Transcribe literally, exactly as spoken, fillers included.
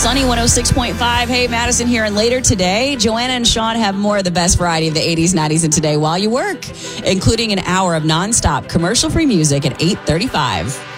Sunny one oh six point five. Hey, Madison here. And later today, Joanna and Sean have more of the best variety of the eighties, nineties, and today while you work, including an hour of nonstop commercial-free music at eight thirty-five.